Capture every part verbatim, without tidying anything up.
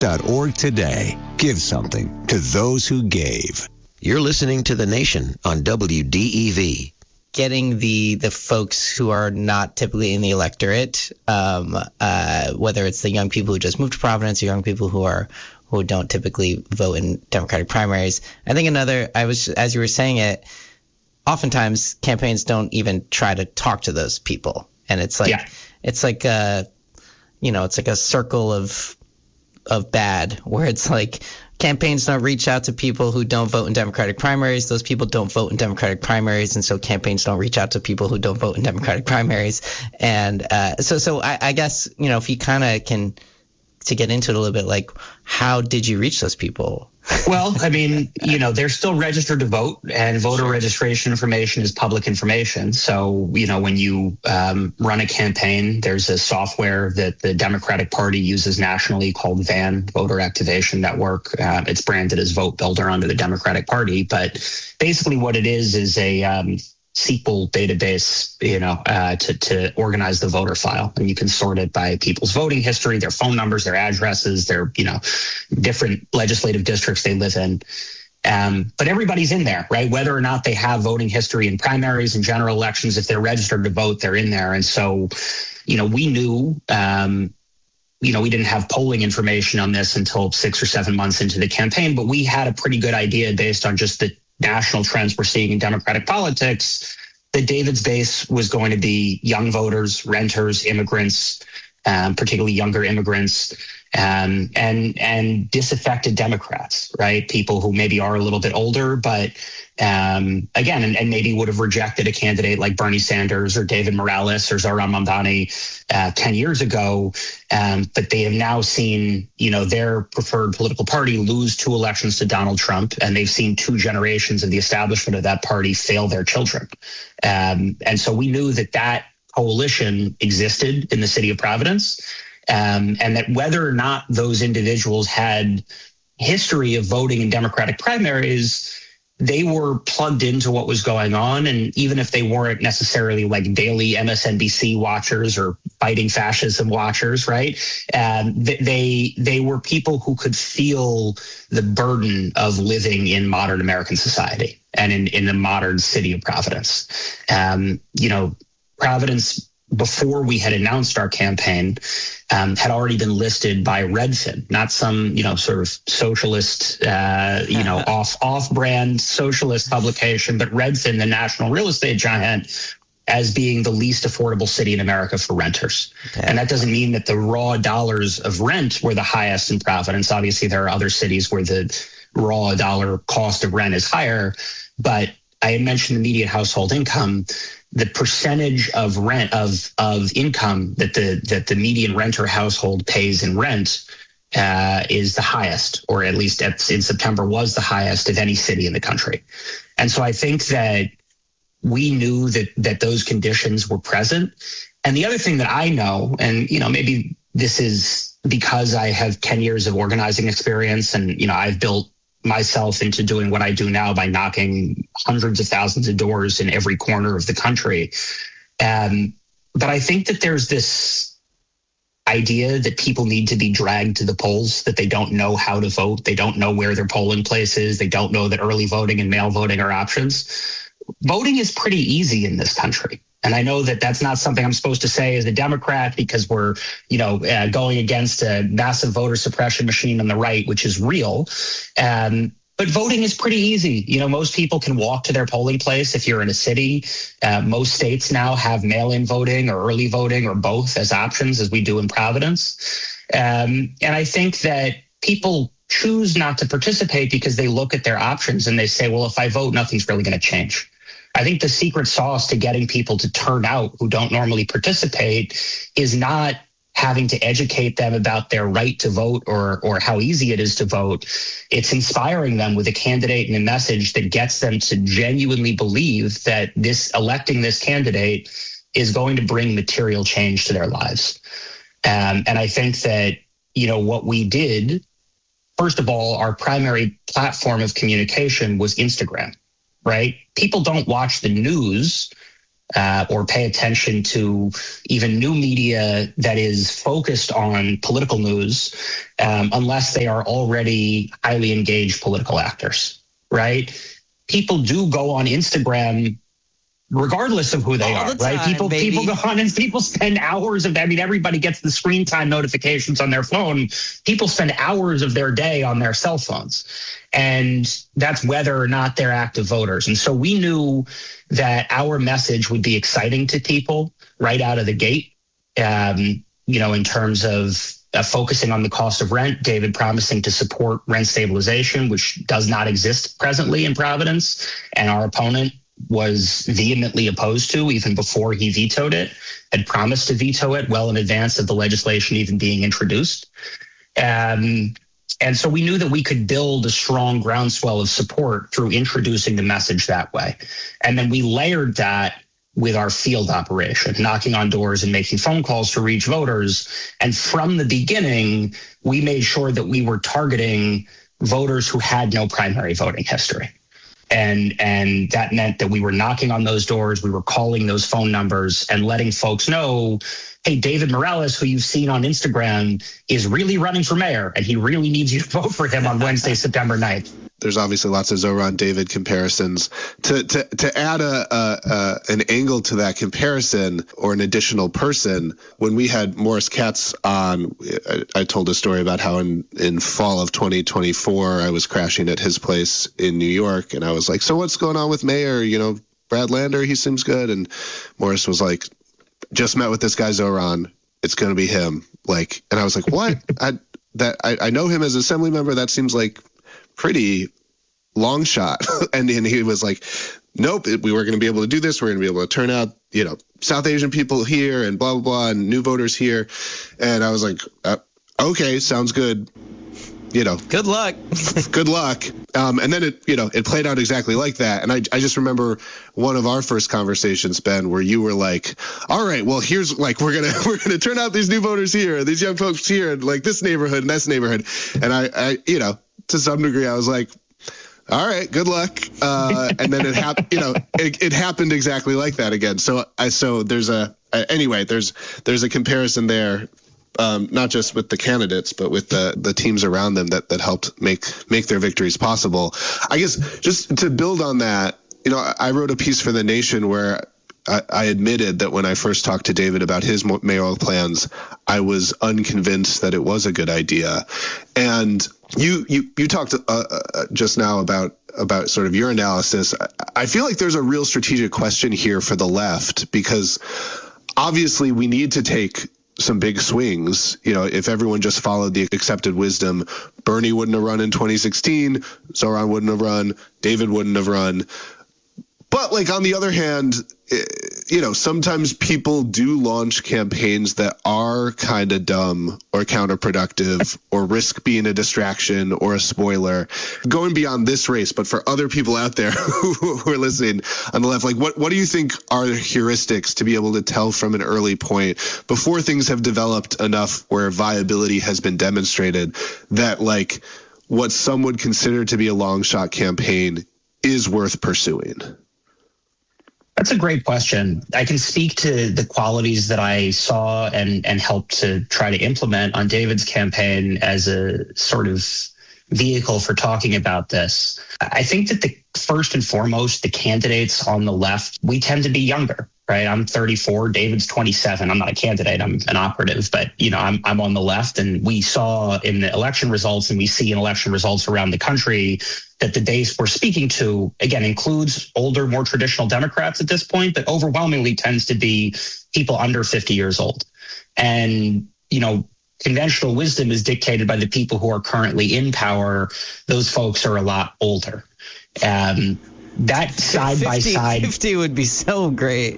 dot org today. Give something to those who gave. You're listening to The Nation on W D E V. Getting the the folks who are not typically in the electorate, um, uh, whether it's the young people who just moved to Providence or young people who are who don't typically vote in Democratic primaries. I think another, I was as you were saying it, oftentimes campaigns don't even try to talk to those people, and it's like yeah. it's like a you know it's like a circle of of bad where it's like campaigns don't reach out to people who don't vote in Democratic primaries. Those people don't vote in Democratic primaries, and so campaigns don't reach out to people who don't vote in Democratic primaries. And uh, so, so I, I guess you know if you kind of can to get into it a little bit, like how did you reach those people? Well, I mean, you know, they're still registered to vote, and voter registration information is public information. So, you know, when you um, run a campaign, there's a software that the Democratic Party uses nationally called V A N, Voter Activation Network. Uh, it's branded as Vote Builder under the Democratic Party. But basically what it is is a um, S Q L database, you know, uh, to, to organize the voter file. And you can sort it by people's voting history, their phone numbers, their addresses, their, you know, different legislative districts they live in. Um, but everybody's in there, right? Whether or not they have voting history in primaries and general elections, if they're registered to vote, they're in there. And so, you know, we knew, um, you know, we didn't have polling information on this until six or seven months into the campaign, but we had a pretty good idea based on just the national trends we're seeing in Democratic politics, that David's base was going to be young voters, renters, immigrants, um, particularly younger immigrants, um, and and disaffected Democrats, right? People who maybe are a little bit older, but um, again, and, and maybe would have rejected a candidate like Bernie Sanders or David Morales or Zohran Mamdani uh, ten years ago. Um, but they have now seen, you know, their preferred political party lose two elections to Donald Trump, and they've seen two generations of the establishment of that party fail their children. Um, and so we knew that that coalition existed in the city of Providence, um, and that whether or not those individuals had history of voting in Democratic primaries, they were plugged into what was going on. And even if they weren't necessarily like daily M S N B C watchers or fighting fascism watchers, right? Um, they they were people who could feel the burden of living in modern American society and in, in the modern city of Providence. Um, you know, Providence, before we had announced our campaign, um, had already been listed by Redfin, not some, you know, sort of socialist, uh, you know, off off-brand socialist publication, but Redfin, the national real estate giant, as being the least affordable city in America for renters. Okay. And that doesn't mean that the raw dollars of rent were the highest in Providence. Obviously, there are other cities where the raw dollar cost of rent is higher, but I had mentioned the median household income. The percentage of rent of of income that the that the median renter household pays in rent uh, is the highest, or at least at, in September was the highest of any city in the country. And so I think that we knew that that those conditions were present. And the other thing that I know, and you know, maybe this is because I have ten years of organizing experience, and you know, I've built myself into doing what I do now by knocking hundreds of thousands of doors in every corner of the country. Um, but I think that there's this idea that people need to be dragged to the polls, that they don't know how to vote. They don't know where their polling place is. They don't know that early voting and mail voting are options. Voting is pretty easy in this country. And I know that that's not something I'm supposed to say as a Democrat, because we're, you know, uh, going against a massive voter suppression machine on the right, which is real. Um, but voting is pretty easy. You know, most people can walk to their polling place if you're in a city. Uh, most states now have mail-in voting or early voting or both as options, as we do in Providence. Um, and I think that people choose not to participate because they look at their options and they say, well, if I vote, nothing's really going to change. I think the secret sauce to getting people to turn out who don't normally participate is not having to educate them about their right to vote or or how easy it is to vote. It's inspiring them with a candidate and a message that gets them to genuinely believe that this electing this candidate is going to bring material change to their lives. Um, and I think that, you know, what we did, first of all, our primary platform of communication was Instagram. Right? People don't watch the news uh, or pay attention to even new media that is focused on political news um, unless they are already highly engaged political actors, right? People do go on Instagram regardless of who they All are, the right? time, People baby. people go on and people spend hours of, I mean, everybody gets the screen time notifications on their phone. People spend hours of their day on their cell phones. And that's whether or not they're active voters. And so we knew that our message would be exciting to people right out of the gate, um, you know, in terms of uh, focusing on the cost of rent, David promising to support rent stabilization, which does not exist presently in Providence. And our opponent was vehemently opposed to even before he vetoed it, had promised to veto it well in advance of the legislation even being introduced. Um, and so we knew that we could build a strong groundswell of support through introducing the message that way. And then we layered that with our field operation, knocking on doors and making phone calls to reach voters. And from the beginning, we made sure that we were targeting voters who had no primary voting history. And and that meant that we were knocking on those doors, we were calling those phone numbers and letting folks know, hey, David Morales, who you've seen on Instagram, is really running for mayor, and he really needs you to vote for him on Wednesday, September ninth. There's obviously lots of Zoran David comparisons. To to to add a, a, a an angle to that comparison, or an additional person, when we had Morris Katz on, I, I told a story about how in, in fall of twenty twenty-four, I was crashing at his place in New York, and I was like, so what's going on with Mayor? You know, Brad Lander, he seems good. And Morris was like, just met with this guy Zoran. It's going to be him. Like, and I was like, what? I that I, I know him as an assembly member. That seems like pretty long shot. and, and he was like, nope, it, we were going to be able to do this. We're going to be able to turn out, you know, South Asian people here and blah, blah, blah, and new voters here. And I was like, uh, okay, sounds good. You know, good luck. good luck. Um, and then it, you know, it played out exactly like that. And I, I just remember one of our first conversations, Ben, where you were like, all right, well, here's like, we're going to, we're going to turn out these new voters here, these young folks here, and like this neighborhood and this neighborhood. And I, I, you know, to some degree, I was like, all right, good luck. Uh, and then it happened, you know, it, it happened exactly like that again. So I, so there's a, uh, anyway, there's, there's a comparison there. Um, not just with the candidates, but with the, the teams around them that, that helped make make their victories possible. I guess just to build on that, you know, I, I wrote a piece for The Nation where I, I admitted that when I first talked to David about his mayoral plans, I was unconvinced that it was a good idea. And you you you talked uh, uh, just now about about sort of your analysis. I feel like there's a real strategic question here for the left, because obviously we need to take some big swings. You know, if everyone just followed the accepted wisdom, Bernie wouldn't have run in twenty sixteen, Zoran wouldn't have run, David wouldn't have run. But like on the other hand, you know, sometimes people do launch campaigns that are kind of dumb or counterproductive or risk being a distraction or a spoiler. Going beyond this race, but for other people out there who are listening on the left, like what, what do you think are the heuristics to be able to tell from an early point before things have developed enough where viability has been demonstrated that like what some would consider to be a long shot campaign is worth pursuing? That's a great question. I can speak to the qualities that I saw and, and helped to try to implement on David's campaign as a sort of vehicle for talking about this. I think that the first and foremost, the candidates on the left, we tend to be younger, right? I'm thirty-four, David's twenty-seven. I'm not a candidate, I'm an operative, but you know, I'm I'm on the left, and we saw in the election results, and we see in election results around the country, that the base we're speaking to, again, includes older, more traditional Democrats at this point, but overwhelmingly tends to be people under fifty years old. And, you know, conventional wisdom is dictated by the people who are currently in power. Those folks are a lot older. Um, that side fifty, by side. fifty would be so great.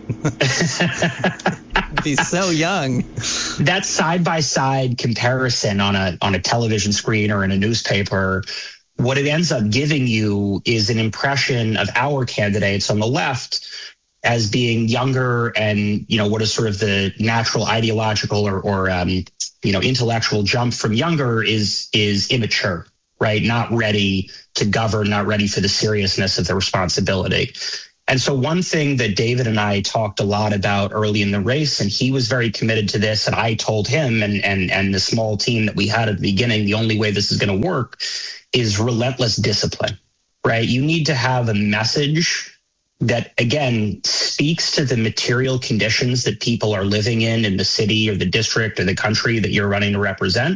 Be so young. That side by side comparison on a on a television screen or in a newspaper, what it ends up giving you is an impression of our candidates on the left as being younger, and, you know, what is sort of the natural ideological or, or um, you know, intellectual jump from younger is is immature, right? Not ready to govern, not ready for the seriousness of the responsibility. And so one thing that David and I talked a lot about early in the race, and he was very committed to this, and I told him and and and the small team that we had at the beginning, the only way this is going to work is relentless discipline, right? You need to have a message that, again, speaks to the material conditions that people are living in in the city or the district or the country that you're running to represent.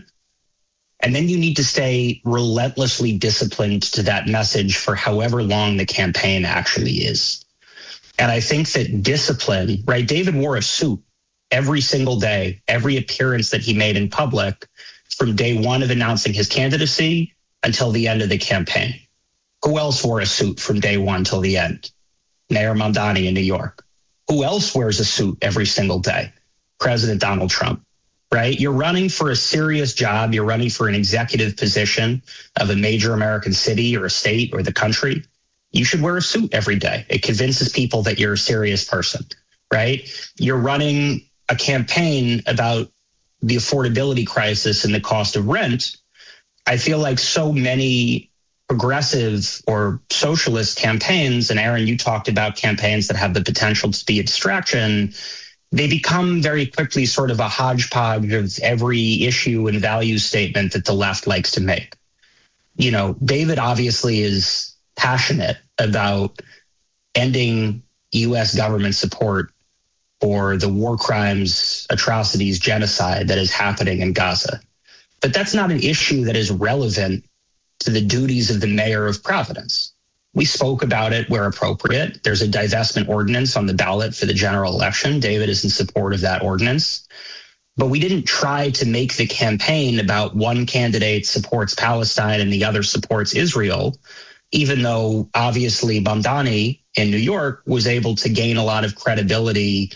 And then you need to stay relentlessly disciplined to that message for however long the campaign actually is. And I think that discipline, right? David wore a suit every single day, every appearance that he made in public from day one of announcing his candidacy until the end of the campaign. Who else wore a suit from day one till the end? Mayor Mamdani in New York. Who else wears a suit every single day? President Donald Trump. Right? You're running for a serious job. You're running for an executive position of a major American city or a state or the country. You should wear a suit every day. It convinces people that you're a serious person, right? You're running a campaign about the affordability crisis and the cost of rent. I feel like so many progressive or socialist campaigns, and Aaron, you talked about campaigns that have the potential to be a distraction, they become very quickly sort of a hodgepodge of every issue and value statement that the left likes to make. You know, David obviously is passionate about ending U S government support for the war crimes, atrocities, genocide that is happening in Gaza. But that's not an issue that is relevant to the duties of the mayor of Providence. We spoke about it where appropriate. There's a divestment ordinance on the ballot for the general election. David is in support of that ordinance. But we didn't try to make the campaign about one candidate supports Palestine and the other supports Israel, even though obviously Mamdani in New York was able to gain a lot of credibility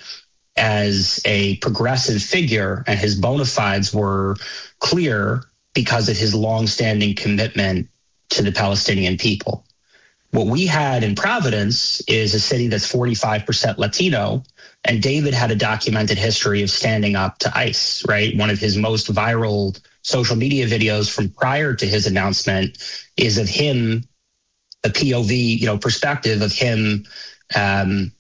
as a progressive figure, and his bona fides were clear because of his longstanding commitment to the Palestinian people. What we had in Providence is a city that's forty-five percent Latino, and David had a documented history of standing up to ICE, right? One of his most viral social media videos from prior to his announcement is of him, a P O V, you know, perspective of him um,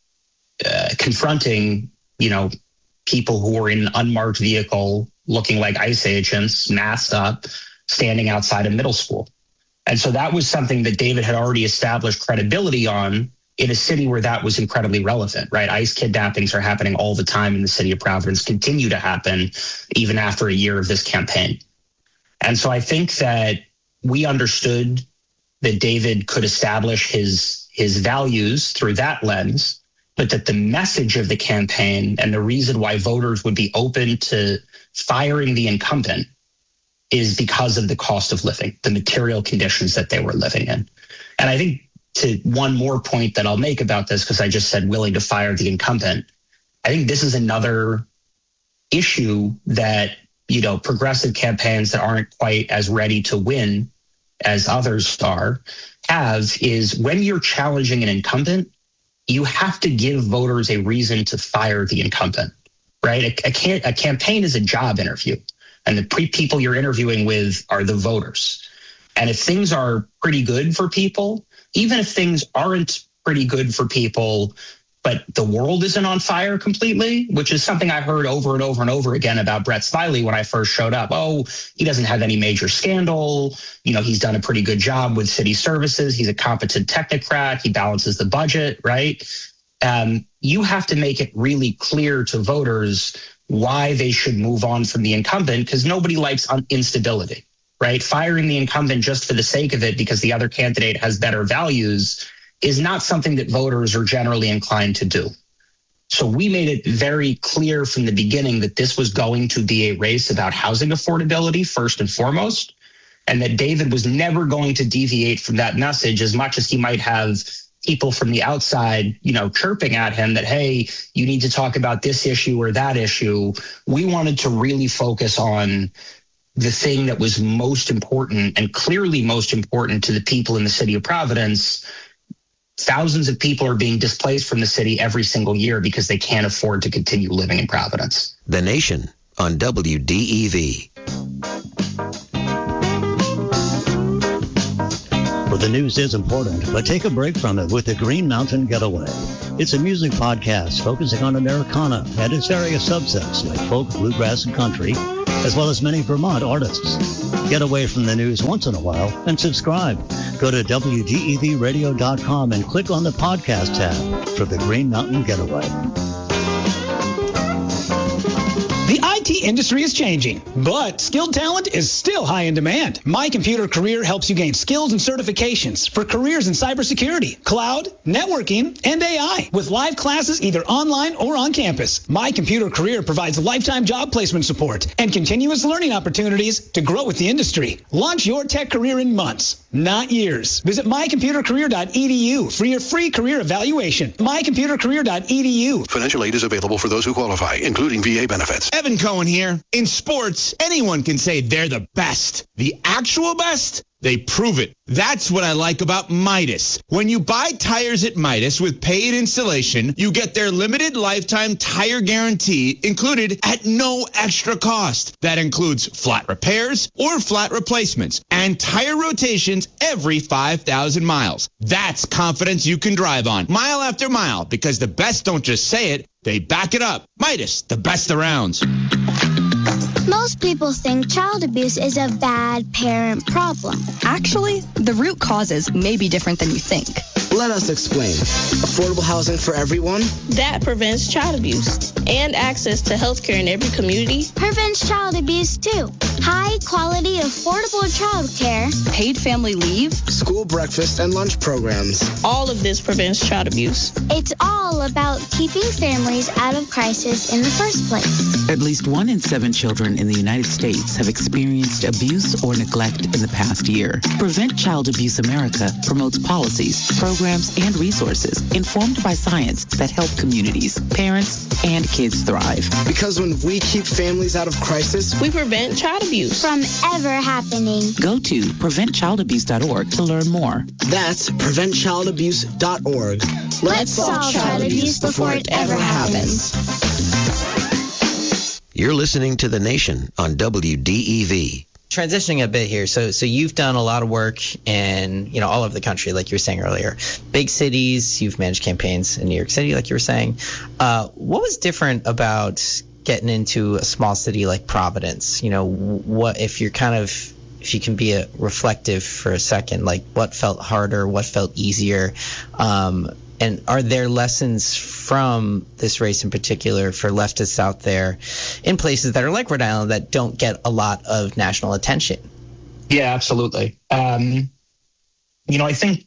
uh, confronting, you know, people who were in an unmarked vehicle looking like ICE agents, masked up, standing outside a middle school. And so that was something that David had already established credibility on in a city where that was incredibly relevant, right? ICE kidnappings are happening all the time in the city of Providence, continue to happen even after a year of this campaign. And so I think that we understood that David could establish his, his values through that lens, but that the message of the campaign and the reason why voters would be open to firing the incumbent is because of the cost of living, the material conditions that they were living in. And I think to one more point that I'll make about this, because I just said willing to fire the incumbent, I think this is another issue that, you know, progressive campaigns that aren't quite as ready to win as others are have, is when you're challenging an incumbent, you have to give voters a reason to fire the incumbent, right? A, a, can, a campaign is a job interview. And the pre- people you're interviewing with are the voters. And if things are pretty good for people, even if things aren't pretty good for people, but the world isn't on fire completely, which is something I heard over and over and over again about Brett Smiley when I first showed up. Oh, he doesn't have any major scandal. You know, he's done a pretty good job with city services. He's a competent technocrat. He balances the budget, right? Um, you have to make it really clear to voters why they should move on from the incumbent, because nobody likes instability, right? Firing the incumbent just for the sake of it because the other candidate has better values is not something that voters are generally inclined to do. So we made it very clear from the beginning that this was going to be a race about housing affordability first and foremost, and that David was never going to deviate from that message as much as he might have people from the outside, you know, chirping at him that, hey, you need to talk about this issue or that issue. We wanted to really focus on the thing that was most important and clearly most important to the people in the city of Providence. Thousands of people are being displaced from the city every single year because they can't afford to continue living in Providence. The Nation on W D E V. Well, the news is important, but take a break from it with the Green Mountain Getaway. It's a music podcast focusing on Americana and its various subsets like folk, bluegrass, and country, as well as many Vermont artists. Get away from the news once in a while and subscribe. Go to W D E V radio dot com and click on the podcast tab for the Green Mountain Getaway. The I T industry is changing, but skilled talent is still high in demand. My Computer Career helps you gain skills and certifications for careers in cybersecurity, cloud, networking, and A I with live classes either online or on campus. My Computer Career provides lifetime job placement support and continuous learning opportunities to grow with the industry. Launch your tech career in months, not years. Visit my computer career dot e d u for your free career evaluation. my computer career dot e d u. Financial aid is available for those who qualify, including V A benefits. Evan Cohen here. In sports, anyone can say they're the best. The actual best? They prove it. That's what I like about Midas. When you buy tires at Midas with paid installation, you get their limited lifetime tire guarantee included at no extra cost. That includes flat repairs or flat replacements and tire rotations every five thousand miles. That's confidence you can drive on mile after mile, because the best don't just say it, they back it up. Midas, the best around. Most people think child abuse is a bad parent problem. Actually, the root causes may be different than you think. Let us explain. Affordable housing for everyone? That prevents child abuse. And access to health care in every community prevents child abuse too. High quality, affordable child care. Paid family leave. School breakfast and lunch programs. All of this prevents child abuse. It's all about keeping families out of crisis in the first place. At least one in seven children in the United States have experienced abuse or neglect in the past year. Prevent Child Abuse America promotes policies, programs, and resources informed by science that help communities, parents, and kids thrive. Because when we keep families out of crisis, we prevent child abuse from ever happening. Go to prevent child abuse dot org to learn more. That's prevent child abuse dot org. Let's, Let's solve child abuse before it ever happens. You're listening to The Nation on W D E V. Transitioning a bit here, so so you've done a lot of work in, you know, all over the country, like you were saying earlier. Big cities, you've managed campaigns in New York City, like you were saying. Uh, what was different about getting into a small city like Providence? You know, what if you're kind of, if you can be a reflective for a second, like what felt harder, what felt easier? Um, And are there lessons from this race in particular for leftists out there in places that are like Rhode Island that don't get a lot of national attention? Yeah, absolutely. Um, you know, I think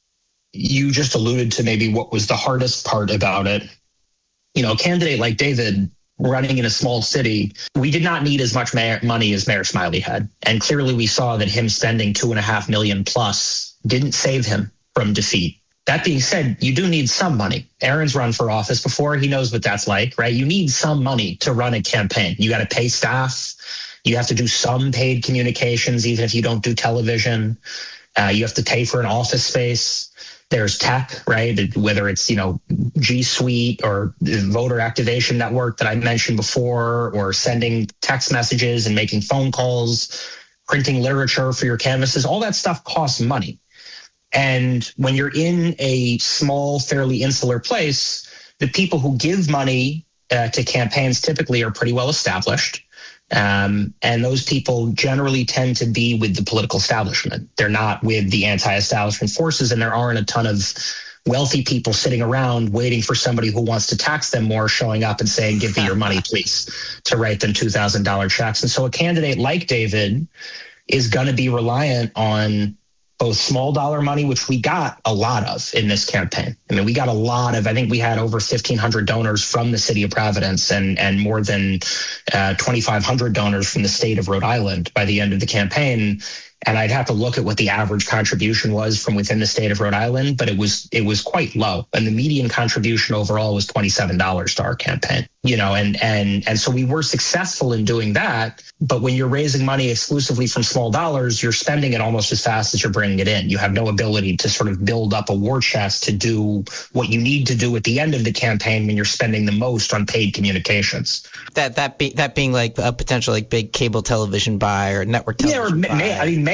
you just alluded to maybe what was the hardest part about it. You know, a candidate like David running in a small city, we did not need as much mayor, money as Mayor Smiley had. And clearly we saw that him spending two and a half million plus didn't save him from defeat. That being said, you do need some money. Aaron's run for office before. He knows what that's like, right? You need some money to run a campaign. You got to pay staff. You have to do some paid communications, even if you don't do television. Uh, you have to pay for an office space. There's tech, right? Whether it's, you know, G Suite or the voter activation network that I mentioned before, or sending text messages and making phone calls, printing literature for your canvases, all that stuff costs money. And when you're in a small, fairly insular place, the people who give money uh, to campaigns typically are pretty well established. Um, and those people generally tend to be with the political establishment. They're not with the anti-establishment forces, and there aren't a ton of wealthy people sitting around waiting for somebody who wants to tax them more showing up and saying, give me your money, please, to write them two thousand dollars checks. And so a candidate like David is going to be reliant on both small dollar money, which we got a lot of in this campaign. I mean, we got a lot of, I think we had over fifteen hundred donors from the city of Providence and, and more than uh, twenty-five hundred donors from the state of Rhode Island by the end of the campaign. And I'd have to look at what the average contribution was from within the state of Rhode Island, but it was it was quite low. And the median contribution overall was twenty-seven dollars to our campaign. You know, and and and so we were successful in doing that. But when you're raising money exclusively from small dollars, you're spending it almost as fast as you're bringing it in. You have no ability to sort of build up a war chest to do what you need to do at the end of the campaign when you're spending the most on paid communications. That that be, that being like a potential like big cable television buy or network television yeah, or buy. Ma- I mean,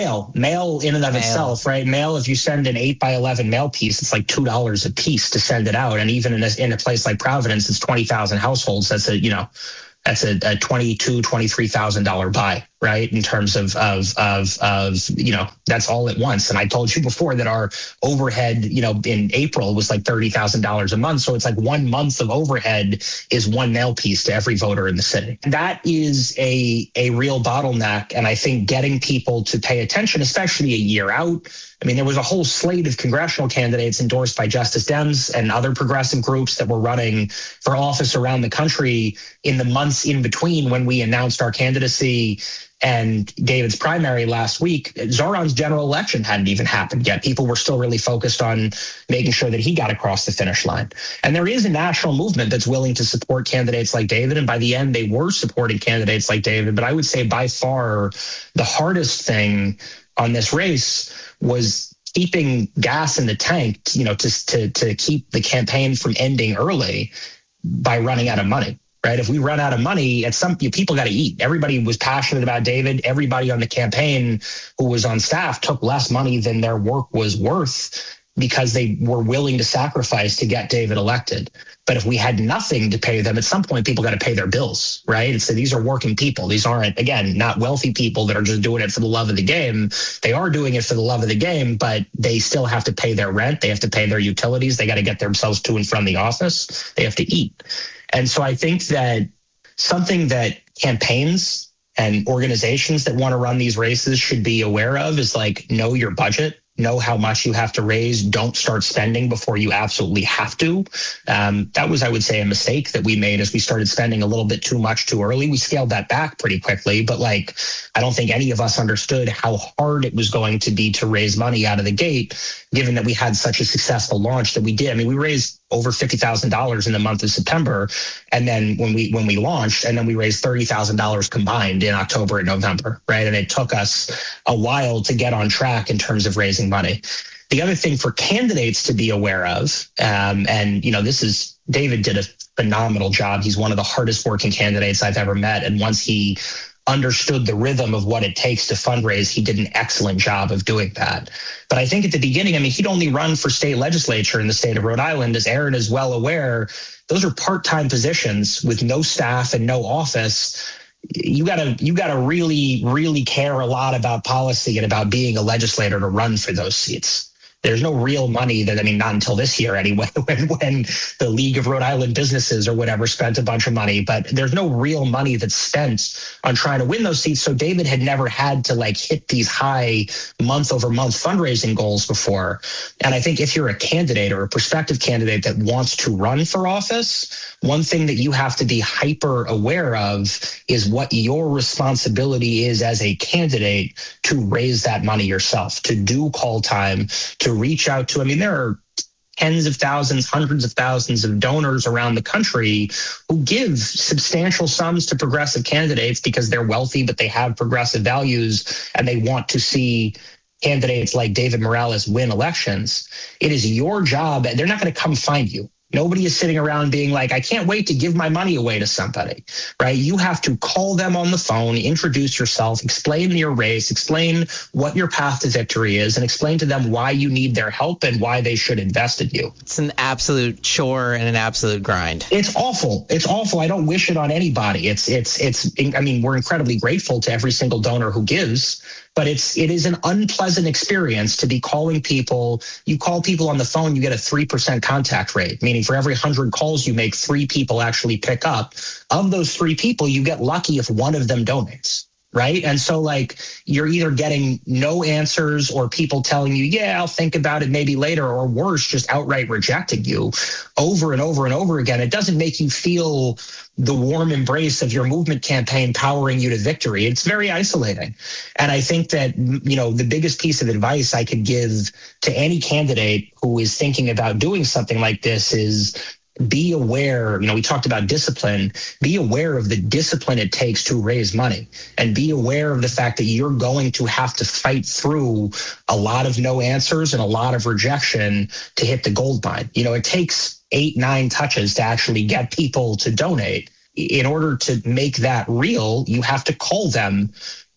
mail, mail in and of Mail. itself, right? Mail, if you send an eight by eleven mail piece, it's like two dollars a piece to send it out. And even in a, in a place like Providence, it's twenty thousand households. That's a, you know, that's a, a twenty-two, twenty-three thousand dollars buy, right? In terms of, of, of, of, you know, that's all at once. And I told you before that our overhead, you know, in April was like thirty thousand dollars a month. So it's like one month of overhead is one mail piece to every voter in the city. That is a, a real bottleneck. And I think getting people to pay attention, especially a year out. I mean, there was a whole slate of congressional candidates endorsed by Justice Dems and other progressive groups that were running for office around the country in the months in between when we announced our candidacy and David's primary last week. Zoran's general election hadn't even happened yet. People were still really focused on making sure that he got across the finish line. And there is a national movement that's willing to support candidates like David. And by the end, they were supporting candidates like David. But I would say by far the hardest thing on this race was keeping gas in the tank, you know, to, to, to keep the campaign from ending early by running out of money. Right. If we run out of money, at some people got to eat. Everybody was passionate about David. Everybody on the campaign who was on staff took less money than their work was worth because they were willing to sacrifice to get David elected. But if we had nothing to pay them, at some point, people got to pay their bills. Right. And so these are working people. These aren't, again, not wealthy people that are just doing it for the love of the game. They are doing it for the love of the game, but they still have to pay their rent. They have to pay their utilities. They got to get themselves to and from the office. They have to eat. And so I think that something that campaigns and organizations that want to run these races should be aware of is like, know your budget, know how much you have to raise. Don't start spending before you absolutely have to. Um, that was, I would say, a mistake that we made as we started spending a little bit too much too early. We scaled that back pretty quickly, but like, I don't think any of us understood how hard it was going to be to raise money out of the gate, given that we had such a successful launch that we did. I mean, we raised over fifty thousand dollars in the month of September. And then when we when we launched, and then we raised thirty thousand dollars combined in October and November, right? And it took us a while to get on track in terms of raising money. The other thing for candidates to be aware of, um, and, you know, this is, David did a phenomenal job. He's one of the hardest working candidates I've ever met. And once he understood the rhythm of what it takes to fundraise, he did an excellent job of doing that. But I think at the beginning, I mean, he'd only run for state legislature in the state of Rhode Island. As Aaron is well aware, those are part-time positions with no staff and no office. You gotta, you gotta really, really care a lot about policy and about being a legislator to run for those seats. There's no real money that, I mean, not until this year anyway, when, when the League of Rhode Island Businesses or whatever spent a bunch of money, but there's no real money that's spent on trying to win those seats. So David had never had to like hit these high month over month fundraising goals before. And I think if you're a candidate or a prospective candidate that wants to run for office, one thing that you have to be hyper aware of is what your responsibility is as a candidate to raise that money yourself, to do call time, to reach out to, I mean, there are tens of thousands, hundreds of thousands of donors around the country who give substantial sums to progressive candidates because they're wealthy, but they have progressive values and they want to see candidates like David Morales win elections. It is your job. They're not going to come find you. Nobody is sitting around being like, I can't wait to give my money away to somebody, right? You have to call them on the phone, introduce yourself, explain your race, explain what your path to victory is, and explain to them why you need their help and why they should invest in you. It's an absolute chore and an absolute grind. It's awful. It's awful. I don't wish it on anybody. It's, it's, it's, I mean, we're incredibly grateful to every single donor who gives, but it's, it is an unpleasant experience to be calling people. You call people on the phone, you get a three percent contact rate, meaning for every one hundred calls you make, three people actually pick up. Of those three people, you get lucky if one of them donates, right? And so like you're either getting no answers or people telling you, yeah, I'll think about it maybe later, or worse, just outright rejecting you over and over and over again. It doesn't make you feel the warm embrace of your movement campaign powering you to victory. It's very isolating. And I think that, you know, the biggest piece of advice I could give to any candidate who is thinking about doing something like this is be aware, you know, we talked about discipline, be aware of the discipline it takes to raise money, and be aware of the fact that you're going to have to fight through a lot of no answers and a lot of rejection to hit the gold mine. You know, it takes eight, nine touches to actually get people to donate. In order to make that real, you have to call them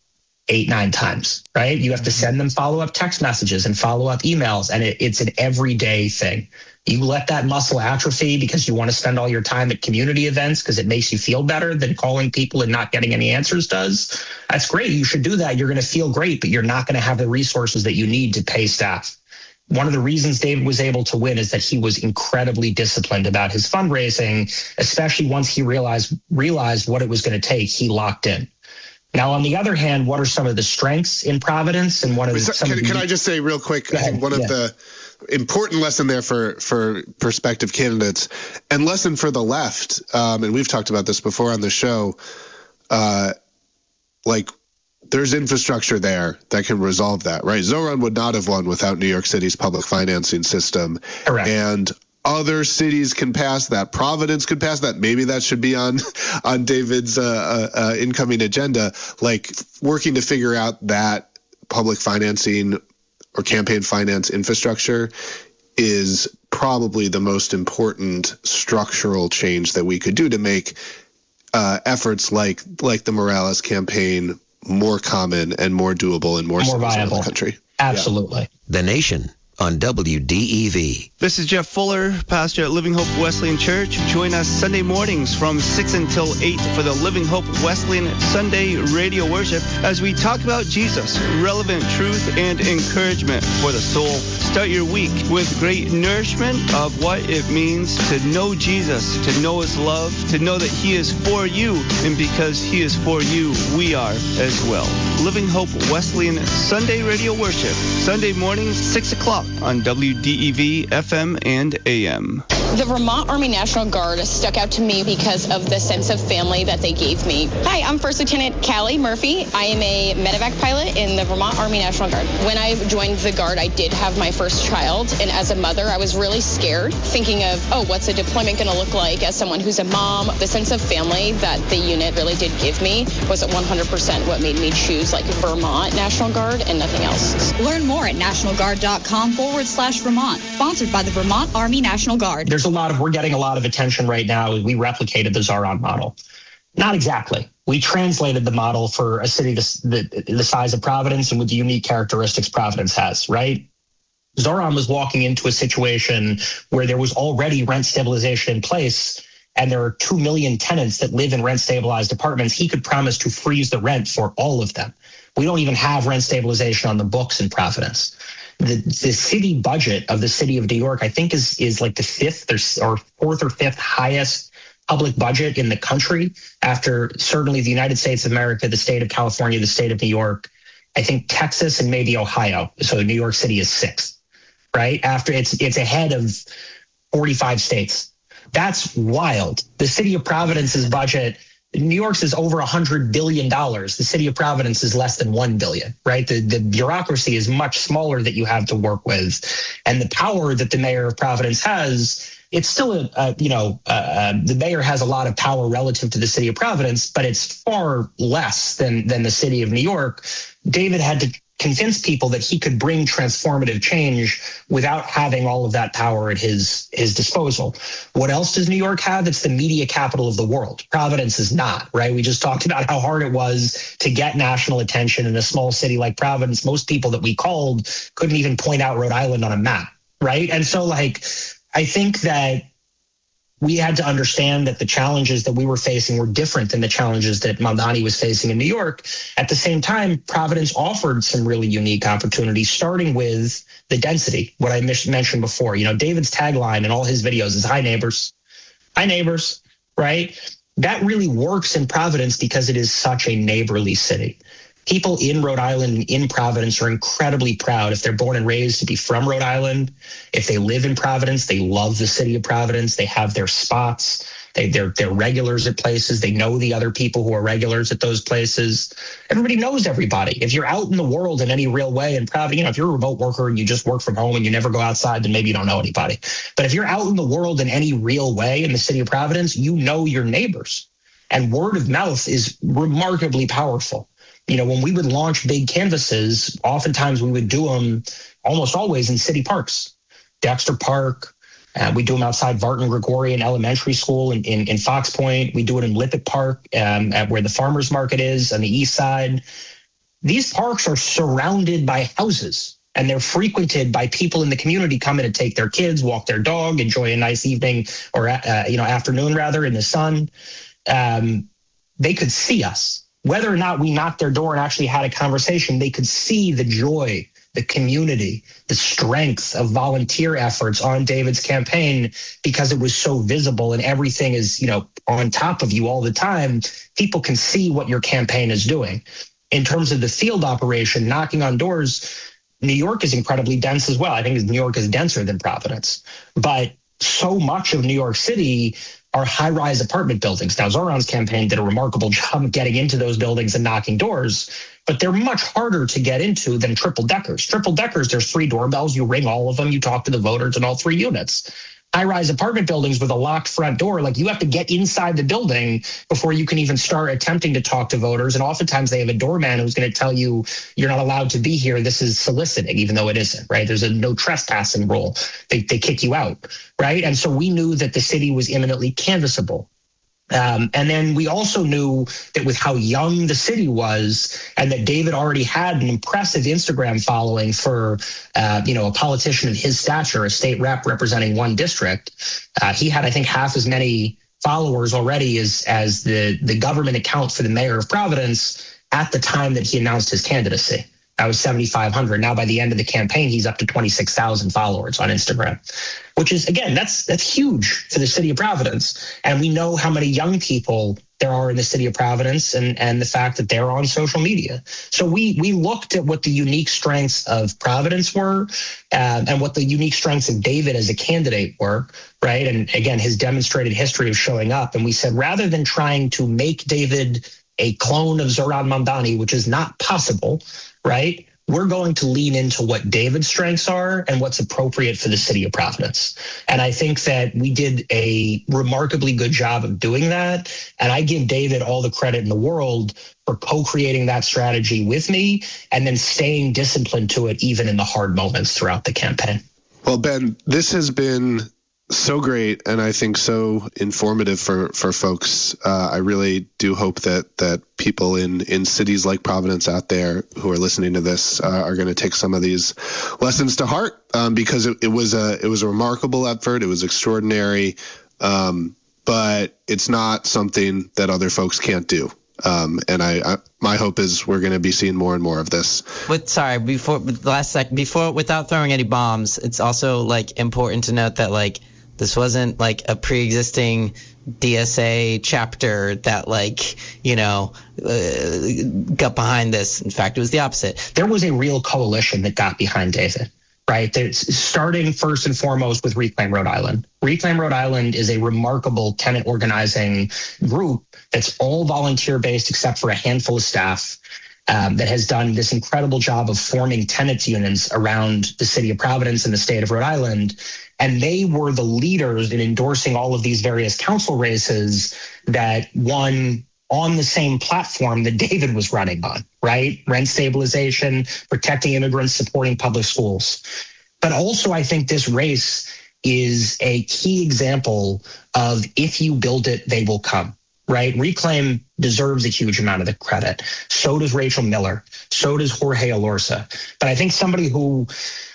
eight, nine times, right? You have to send them follow-up text messages and follow-up emails, and it, it's an everyday thing. You let that muscle atrophy because you want to spend all your time at community events because it makes you feel better than calling people and not getting any answers does. That's great. You should do that. You're going to feel great, but you're not going to have the resources that you need to pay staff. One of the reasons David was able to win is that he was incredibly disciplined about his fundraising, especially once he realized realized what it was going to take. He locked in. Now, on the other hand, what are some of the strengths in Providence? And one of the, some can, of the, can I just say real quick, I think one yeah. of the important lesson there for, for prospective candidates and lesson for the left, um, and we've talked about this before on the show, uh, like there's infrastructure there that can resolve that, right? Zoran would not have won without New York City's public financing system. Correct. And other cities can pass that. Providence could pass that. Maybe that should be on on David's uh, uh, incoming agenda, like working to figure out that public financing or campaign finance infrastructure is probably the most important structural change that we could do to make uh, efforts like like the Morales campaign more common and more doable and more, more viable in the country. Absolutely. Yeah. The Nation on W D E V. This is Jeff Fuller, pastor at Living Hope Wesleyan Church. Join us Sunday mornings from six until eight for the Living Hope Wesleyan Sunday radio worship as we talk about Jesus, relevant truth and encouragement for the soul. Start your week with great nourishment of what it means to know Jesus, to know his love, to know that he is for you, and because he is for you, we are as well. Living Hope Wesleyan Sunday radio worship, Sunday mornings, six o'clock on W D E V F M and A M. The Vermont Army National Guard stuck out to me because of the sense of family that they gave me. Hi, I'm First Lieutenant Callie Murphy. I am a medevac pilot in the Vermont Army National Guard. When I joined the Guard, I did have my first child, and as a mother, I was really scared, thinking of, oh, what's a deployment going to look like as someone who's a mom? The sense of family that the unit really did give me was at one hundred percent what made me choose like Vermont National Guard and nothing else. Learn more at nationalguard.com forward slash Vermont, sponsored by the Vermont Army National Guard. There's a lot of, we're getting a lot of attention right now. We replicated the Zoran model. Not exactly. We translated the model for a city the, the, the size of Providence and with the unique characteristics Providence has, right? Zoran was walking into a situation where there was already rent stabilization in place, and there are two million tenants that live in rent-stabilized apartments. He could promise to freeze the rent for all of them. We don't even have rent stabilization on the books in Providence. The, the city budget of the city of New York, I think, is is like the fifth or, or fourth or fifth highest public budget in the country, after certainly the United States of America, the state of California, the state of New York, I think Texas, and maybe Ohio. So New York City is sixth, right? After it's it's ahead of forty-five states. That's wild. The city of Providence's budget, New York's is over one hundred billion dollars. The city of Providence is less than one billion dollars, right? The, the bureaucracy is much smaller that you have to work with. And the power that the mayor of Providence has, it's still, a, a you know, uh, the mayor has a lot of power relative to the city of Providence, but it's far less than, than the city of New York. David had to convince people that he could bring transformative change without having all of that power at his his disposal. What else does New York have? It's the media capital of the world. Providence is not, right? We just talked about how hard it was to get national attention in a small city like Providence. Most people that we called couldn't even point out Rhode Island on a map, right? And so, like, I think that we had to understand that the challenges that we were facing were different than the challenges that Mamdani was facing in New York. At the same time, Providence offered some really unique opportunities, starting with the density, what I mentioned before. You know, David's tagline in all his videos is, hi, neighbors. Hi, neighbors, right? That really works in Providence because it is such a neighborly city. People in Rhode Island and in Providence are incredibly proud, if they're born and raised, to be from Rhode Island. If they live in Providence, they love the city of Providence. They have their spots. They, they're, they're regulars at places. They know the other people who are regulars at those places. Everybody knows everybody. If you're out in the world in any real way in Providence, you know, if you're a remote worker and you just work from home and you never go outside, then maybe you don't know anybody. But if you're out in the world in any real way in the city of Providence, you know your neighbors. And word of mouth is remarkably powerful. You know, when we would launch big canvases, oftentimes we would do them almost always in city parks, Dexter Park. Uh, we do them outside Vartan Gregorian Elementary School in, in, in Fox Point. We do it in Lippitt Park, um, at where the farmers market is on the east side. these parks are surrounded by houses, and they're frequented by people in the community coming to take their kids, walk their dog, enjoy a nice evening or uh, you know afternoon rather in the sun. Um, they could see us. Whether or not we knocked their door and actually had a conversation, they could see the joy, the community, the strength of volunteer efforts on David's campaign because it was so visible and everything is, you know, on top of you all the time. People can see what your campaign is doing. In terms of the field operation, knocking on doors, New York is incredibly dense as well. I think New York is denser than Providence, but so much of New York City are high-rise apartment buildings. Now, Zoran's campaign did a remarkable job of getting into those buildings and knocking doors, but they're much harder to get into than triple-deckers. Triple-deckers, there's three doorbells. You ring all of them. You talk to the voters in all three units. High-rise apartment buildings with a locked front door, like you have to get inside the building before you can even start attempting to talk to voters. And oftentimes they have a doorman who's going to tell you, you're not allowed to be here. This is soliciting, even though it isn't, right? There's a no trespassing rule. They, they kick you out, right? And so we knew that the city was imminently canvassable. Um, and then we also knew that with how young the city was and that David already had an impressive Instagram following for, uh, you know, a politician of his stature, a state rep representing one district. Uh, he had, I think, half as many followers already as, as the, the government account for the mayor of Providence at the time that he announced his candidacy. That was seventy-five hundred. Now, by the end of the campaign, he's up to twenty-six thousand followers on Instagram, which is, again, that's that's huge for the city of Providence. And we know how many young people there are in the city of Providence and, and the fact that they're on social media. So we we looked at what the unique strengths of Providence were um, and what the unique strengths of David as a candidate were, right? And again, his demonstrated history of showing up. And we said, rather than trying to make David a clone of Zoran Mamdani, which is not possible, right? We're going to lean into what David's strengths are and what's appropriate for the city of Providence. And I think that we did a remarkably good job of doing that. And I give David all the credit in the world for co-creating that strategy with me and then staying disciplined to it, even in the hard moments throughout the campaign. Well, Ben, this has been so great, and I think so informative for for folks. Uh, I really do hope that that people in in cities like Providence out there who are listening to this uh, are going to take some of these lessons to heart, um, because it, it was a it was a remarkable effort. It was extraordinary, um, but it's not something that other folks can't do. Um, and I, I, my hope is we're going to be seeing more and more of this. But sorry, before last sec, before without throwing any bombs, it's also like important to note that like this wasn't like a pre-existing D S A chapter that like you know uh, got behind this. In fact, it was the opposite. There was a real coalition that got behind David. Right. It's starting first and foremost with Reclaim Rhode Island. Reclaim Rhode Island is a remarkable tenant organizing group that's all volunteer based except for a handful of staff um, that has done this incredible job of forming tenants unions around the city of Providence and the state of Rhode Island. And they were the leaders in endorsing all of these various council races that won on the same platform that David was running on, right? Rent stabilization, protecting immigrants, supporting public schools. But also, I think this race is a key example of if you build it, they will come, right? Reclaim deserves a huge amount of the credit. So does Rachel Miller. So does Jorge Alorza. But I think somebody who,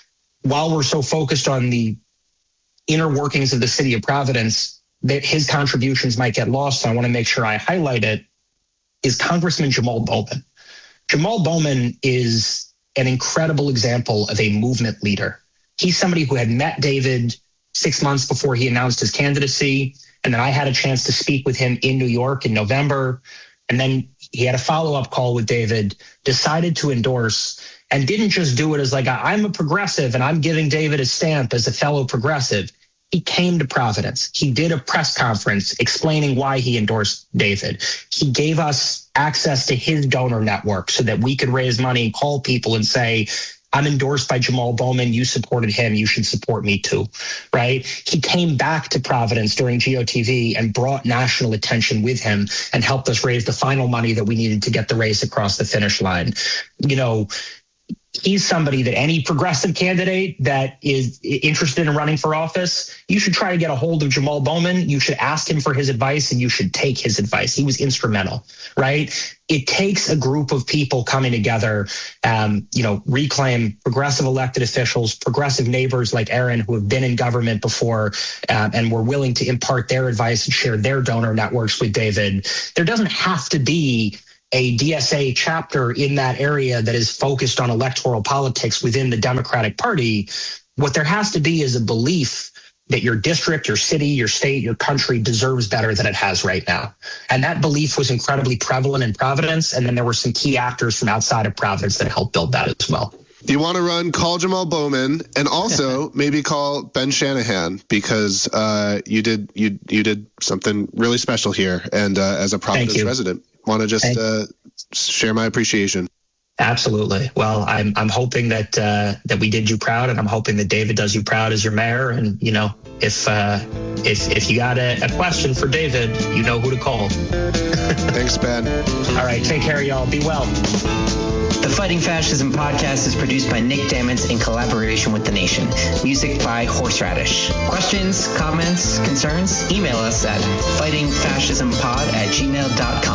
while we're so focused on the inner workings of the city of Providence, that his contributions might get lost, and I want to make sure I highlight it, is Congressman Jamal Bowman. Jamal Bowman is an incredible example of a movement leader. He's somebody who had met David six months before he announced his candidacy, and then I had a chance to speak with him in New York in November, and then he had a follow-up call with David, decided to endorse, and didn't just do it as like, I'm a progressive and I'm giving David a stamp as a fellow progressive. He came to Providence. He did a press conference explaining why he endorsed David. He gave us access to his donor network so that we could raise money and call people and say, I'm endorsed by Jamal Bowman. You supported him. You should support me too, right? He came back to Providence during G O T V and brought national attention with him and helped us raise the final money that we needed to get the race across the finish line. You know, he's somebody that any progressive candidate that is interested in running for office, you should try to get a hold of Jamal Bowman. You should ask him for his advice, and you should take his advice. He was instrumental, right? It takes a group of people coming together, um, you know, reclaim progressive elected officials, progressive neighbors like Aaron who have been in government before um, and were willing to impart their advice and share their donor networks with David. There doesn't have to be a D S A chapter in that area that is focused on electoral politics within the Democratic Party. What there has to be is a belief that your district, your city, your state, your country deserves better than it has right now. And that belief was incredibly prevalent in Providence. And then there were some key actors from outside of Providence that helped build that as well. You want to run, call Jamal Bowman, and also maybe call Ben Shanahan, because uh, you did you you did something really special here. And uh, as a Providence resident, want to just uh, share my appreciation. Absolutely. Well, I'm I'm hoping that uh, that we did you proud, and I'm hoping that David does you proud as your mayor. And you know, if uh, if if you got a, a question for David, you know who to call. Thanks, Ben. All right, take care, y'all. Be well. The Fighting Fascism podcast is produced by Nick Damons in collaboration with The Nation. Music by Horseradish. Questions, comments, concerns? Email us at fighting fascism pod at gmail dot com.